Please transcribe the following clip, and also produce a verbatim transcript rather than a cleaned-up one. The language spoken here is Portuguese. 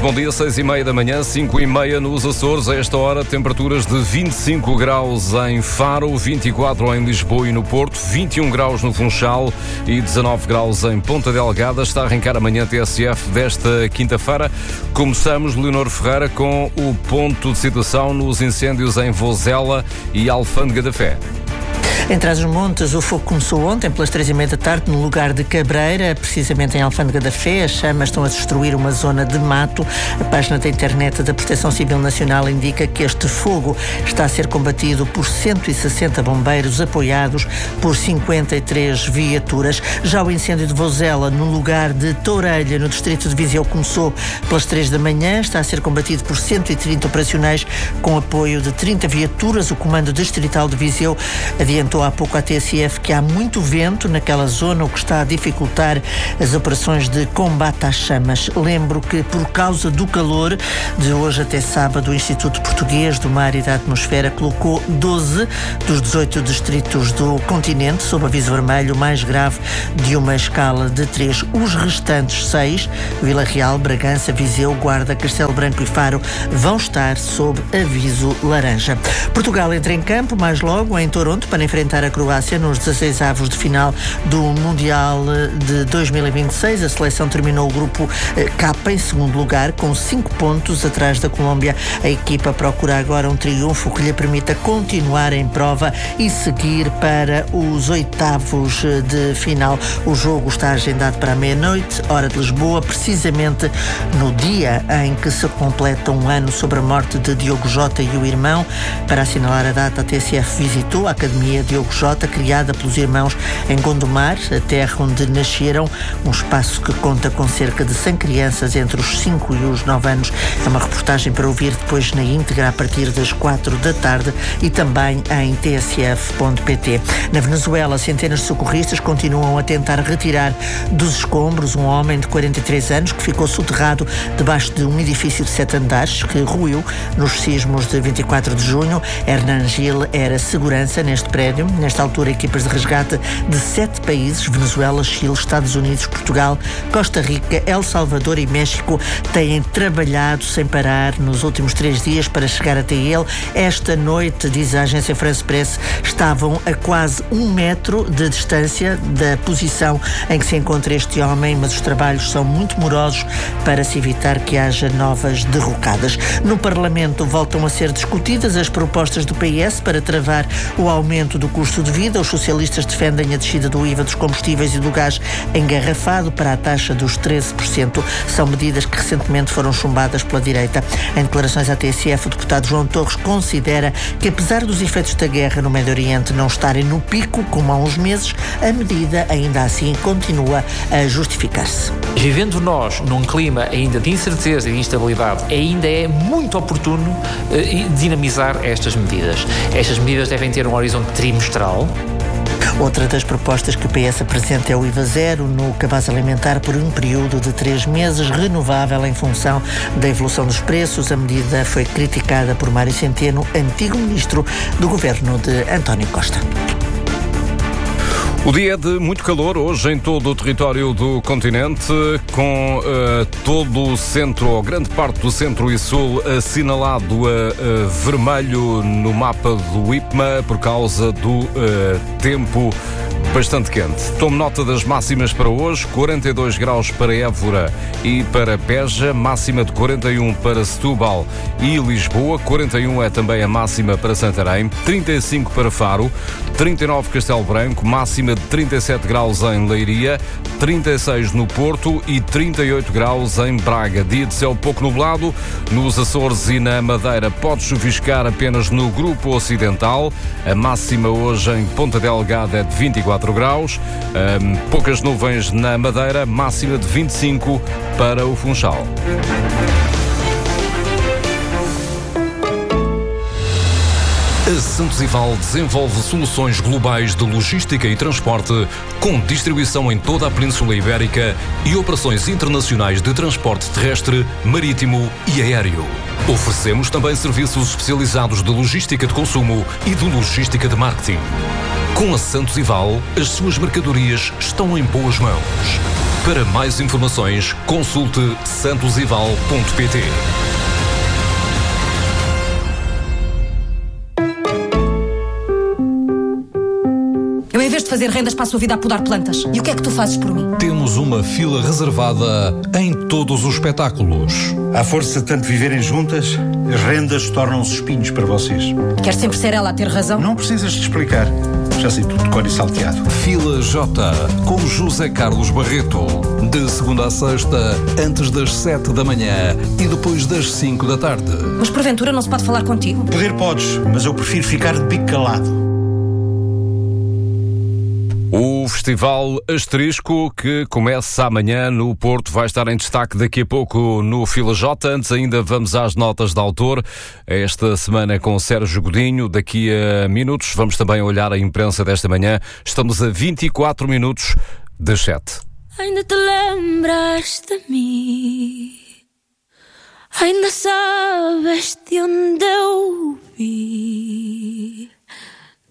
bom dia, seis e meia da manhã, cinco e meia nos Açores. A esta hora, temperaturas de vinte e cinco graus em Faro, vinte e quatro em Lisboa e no Porto, vinte e um graus no Funchal e dezanove graus em Ponta Delgada. Está a arrancar amanhã T S F desta quinta-feira. Começamos, Leonor Ferreira, com o ponto de situação nos incêndios em Vozela e Alfândega da Fé. Em Trás-os-Montes, o fogo começou ontem pelas três e meia da tarde no lugar de Cabreira, precisamente em Alfândega da Fé. As chamas estão a destruir uma zona de mato. A página da internet da Proteção Civil Nacional indica que este fogo está a ser combatido por cento e sessenta bombeiros apoiados por cinquenta e três viaturas. Já o incêndio de Vozela, no lugar de Tourelha, no distrito de Viseu, começou pelas três da manhã. Está a ser combatido por cento e trinta operacionais com apoio de trinta viaturas. O Comando Distrital de Viseu adiantou há pouco à T S F que há muito vento naquela zona, o que está a dificultar as operações de combate às chamas. Lembro que, por causa do calor, de hoje até sábado, o Instituto Português do Mar e da Atmosfera colocou doze dos dezoito distritos do continente sob aviso vermelho, mais grave de uma escala de três. Os restantes seis, Vila Real, Bragança, Viseu, Guarda, Castelo Branco e Faro, vão estar sob aviso laranja. Portugal entra em campo mais logo em Toronto para enfrentar a Croácia nos dezasseis avos de final do Mundial de dois mil e vinte e seis. A seleção terminou o grupo K em segundo lugar, com cinco pontos atrás da Colômbia. A equipa procura agora um triunfo que lhe permita continuar em prova e seguir para os oitavos de final. O jogo está agendado para a meia-noite, hora de Lisboa, precisamente no dia em que se completa um ano sobre a morte de Diogo Jota e o irmão. Para assinalar a data, a T S F visitou a Academia Diogo Jota, criada pelos irmãos em Gondomar, a terra onde nasceram, um espaço que conta com cerca de cem crianças entre os cinco e os nove anos. É uma reportagem para ouvir depois na íntegra a partir das quatro da tarde e também em t s f ponto p t. Na Venezuela, centenas de socorristas continuam a tentar retirar dos escombros um homem de quarenta e três anos que ficou soterrado debaixo de um edifício de sete andares que ruiu nos sismos de vinte e quatro de junho. Hernan Gil era segurança neste prédio. Nesta altura, equipas de resgate de sete países, Venezuela, Chile, Estados Unidos, Portugal, Costa Rica, El Salvador e México, têm trabalhado sem parar nos últimos três dias para chegar até ele. Esta noite, diz a agência France Press, estavam a quase um metro de distância da posição em que se encontra este homem, mas os trabalhos são muito morosos para se evitar que haja novas derrocadas. No Parlamento voltam a ser discutidas as propostas do P S para travar o aumento do custo de vida. Os socialistas defendem a descida do I V A dos combustíveis e do gás engarrafado para a taxa dos treze por cento. São medidas que recentemente foram chumbadas pela direita. Em declarações à T S F, o deputado João Torres considera que, apesar dos efeitos da guerra no Médio Oriente não estarem no pico, como há uns meses, a medida ainda assim continua a justificar-se. Vivendo nós num clima ainda de incerteza e de instabilidade, ainda é muito oportuno eh, dinamizar estas medidas. Estas medidas devem ter um horizonte trimestral. Outra das propostas que o P S apresenta é o I V A zero no cabaz alimentar por um período de três meses, renovável em função da evolução dos preços. A medida foi criticada por Mário Centeno, antigo ministro do governo de António Costa. O dia é de muito calor hoje em todo o território do continente, com uh, todo o centro, ou grande parte do centro e sul, assinalado a uh, vermelho no mapa do I P M A por causa do uh, tempo bastante quente. Tome nota das máximas para hoje: quarenta e dois graus para Évora e para Beja, máxima de quarenta e um para Setúbal e Lisboa, quarenta e um é também a máxima para Santarém, trinta e cinco para Faro, trinta e nove Castelo Branco, máxima de trinta e sete graus em Leiria, trinta e seis no Porto e trinta e oito graus em Braga. Dia de céu pouco nublado nos Açores e na Madeira. Pode chuviscar apenas no grupo ocidental. A máxima hoje em Ponta Delgada é de vinte e quatro graus. Um, poucas nuvens na Madeira, máxima de vinte e cinco para o Funchal. A Santos Ival desenvolve soluções globais de logística e transporte, com distribuição em toda a Península Ibérica e operações internacionais de transporte terrestre, marítimo e aéreo. Oferecemos também serviços especializados de logística de consumo e de logística de marketing. Com a Santos Ival, as suas mercadorias estão em boas mãos. Para mais informações, consulte santosival ponto pt. Eu, em vez de fazer rendas, passo a vida a podar plantas. E o que é que tu fazes por mim? Temos uma fila reservada em todos os espetáculos. À força de tanto viverem juntas, as rendas tornam-se espinhos para vocês. Quer sempre ser ela a ter razão? Não precisas de explicar. Já sei tudo de cor e salteado. Fila J, com José Carlos Barreto. De segunda a sexta, antes das sete da manhã e depois das cinco da tarde. Mas porventura não se pode falar contigo? Poder podes, mas eu prefiro ficar de bico calado. O Festival Asterisco, que começa amanhã no Porto, vai estar em destaque daqui a pouco no Fila J. Antes ainda vamos às notas de autor. Esta semana com Sérgio Godinho. Daqui a minutos vamos também olhar a imprensa desta manhã. Estamos a vinte e quatro minutos das sete. Ainda te lembras de mim? Ainda sabes de onde